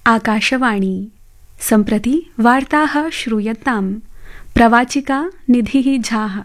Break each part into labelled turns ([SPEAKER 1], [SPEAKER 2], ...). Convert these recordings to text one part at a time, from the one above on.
[SPEAKER 1] आकाशवाणी सम्प्रति वार्ताः श्रूयन्ताम्। प्रवाचिका निधिः झाः।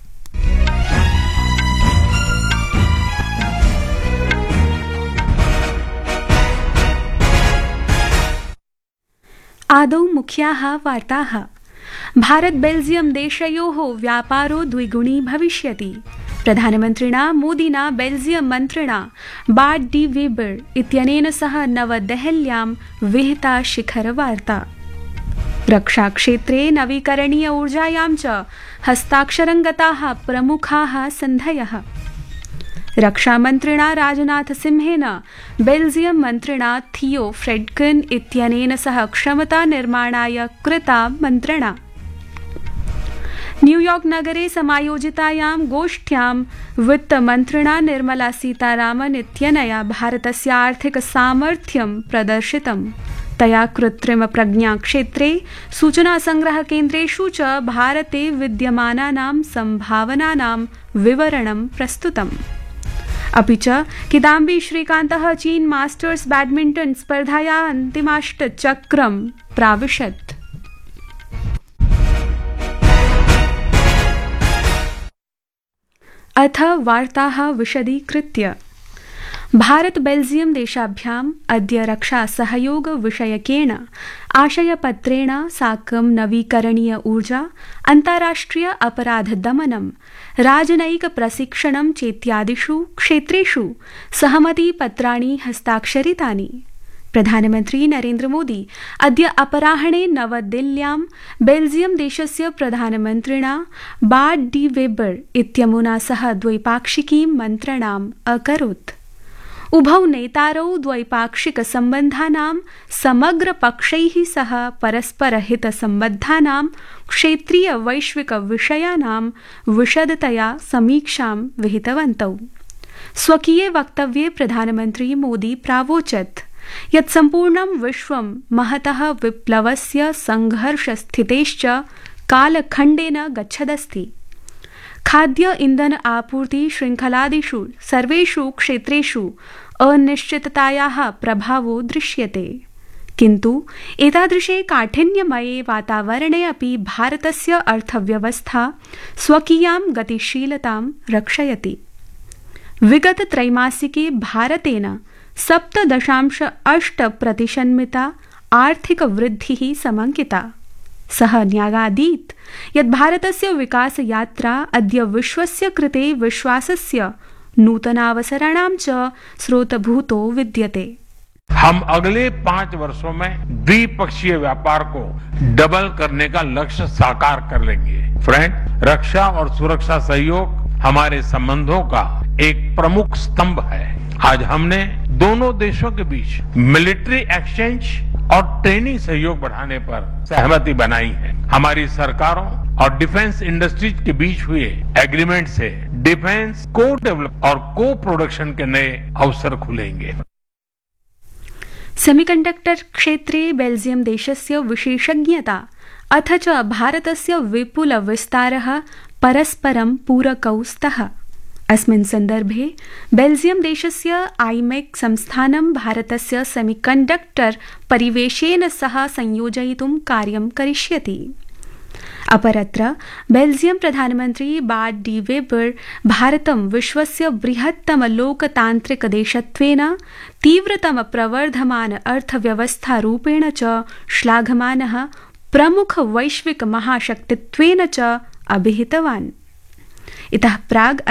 [SPEAKER 1] आदौ मुख्याः वार्ताः। भारत बेल्जियम देशयोः व्यापारो द्विगुणी भविष्यति। प्रधानमन्त्रिणा मोदिना बेल्जियम मन्त्रिणा बार्ट डी वेबर इत्यनेन सह नवदेहल्यां विहिता शिखरवार्ता। रक्षाक्षेत्रे नवीकरणीय ऊर्जायां च हस्ताक्षरं गताः प्रमुखाः सन्धयः। रक्षामन्त्रिणा राजनाथ सिंहेन बेल्जियम मन्त्रिणा थियो फ्रेडकिन इत्यनेन सह क्षमता निर्माणाय कृता मन्त्रणा। न्यूयॉर्क नगरे समायोजितायां गोष्ठ्यां वित्तमन्त्रिणा निर्मला सीतारामन इत्यनया भारतस्य आर्थिक सामर्थ्यं प्रदर्शितम्। तया कृत्रिम प्रज्ञा क्षेत्रे सूचना संग्रह केन्द्रेषु च भारते विद्यमानानां सम्भावनानां विवरणं प्रस्तुतम्। अपि च किदाम्बी श्रीकान्तः चीन मास्टर्स बैडमिंटन स्पर्धायाः अन्तिमाष्टचक्रं प्राविशत्। अथ वार्ताः विशदीकृत्य। भारत बेल्जियम देशाभ्याम् अद्य रक्षा सहयोग विषयकेण आशयपत्रेण साकं नवीकरणीय ऊर्जा, अन्ताराष्ट्रिय अपराध दमनं, राजनयिक प्रशिक्षणं चेत्यादिषु क्षेत्रेषु सहमतिपत्राणि हस्ताक्षरितानि। प्रधानमन्त्री नरेन्द्र मोदी अद्य अपराह्णे नवदिल्ल्यां बेल्जियम देशस्य प्रधानमन्त्रिणा बार्ट डी वेबर इत्यमुना सह द्वैपाक्षिकीं मन्त्रणाम् अकरोत्। उभौ नेतारौ द्वैपाक्षिक सम्बन्धानां समग्रपक्षैः सह परस्परहितसम्बद्धानां क्षेत्रीय वैश्विक विषयाणां विशदतया समीक्षां विहितवन्तौ। स्वकीये वक्तव्ये प्रधानमन्त्री मोदी प्रावोचत् यत् सम्पूर्णं विश्वं महतः विप्लवस्य संघर्षस्थितेश्च कालखण्डेन गच्छदस्ति। खाद्य इंधन आपूर्ति श्रृंखलादिषु सर्वेषु क्षेत्रेषु अनिश्चिततायाः प्रभावो दृश्यते। किन्तु एतादृशे काठिन्यमये वातावरणे अपि भारतस्य अर्थव्यवस्था स्वकीयां गतिशीलतां रक्षयति। विगत त्रैमासिके भारतेन 7.8% आर्थिक वृद्धिः समङ्किता। सः न्यागादीत् यत् भारतस्य विकास यात्रा अद्य विश्वस्य कृते विश्वासस्य नूतनावसराणां च स्रोतभूतो विद्यते।
[SPEAKER 2] हम अगले 5 वर्षों में द्विपक्षीय व्यापार को डबल करने का लक्ष्य साकार कर लेंगे। फ्रेंड, रक्षा और सुरक्षा सहयोग हमारे संबंधों का एक प्रमुख स्तंभ है। आज हमने दोनों देशों के बीच मिलिट्री एक्सचेंज और ट्रेनिंग सहयोग बढ़ाने पर सहमति बनाई है। हमारी सरकारों और डिफेंस इंडस्ट्रीज के बीच हुए एग्रीमेंट से डिफेंस को डेवलप और को प्रोडक्शन के नए अवसर खुलेंगे।
[SPEAKER 1] सेमीकंडक्टर क्षेत्रे बेल्जियम देशस्य विशेषज्ञता अथ च भारतस्य विपुल विस्तारः परस्परं पूरकौ स्तः। अस्मिन् सन्दर्भे बेल्जियम देशस्य आईमेक संस्थानं भारतस्य सेमीकंडक्टर परिवेशेन सह संयोजयितुं कार्यं करिष्यति। अपरत्र बेल्जियम प्रधानमन्त्री बार्ट डी वेबर भारतं विश्वस्य बृहत्तम लोकतान्त्रिक देशत्वेन तीव्रतम प्रवर्धमान अर्थव्यवस्था रूपेण च श्लाघमानः प्रमुख वैश्विक महाशक्तित्वेन च अभिहितवान्। इतः प्राग्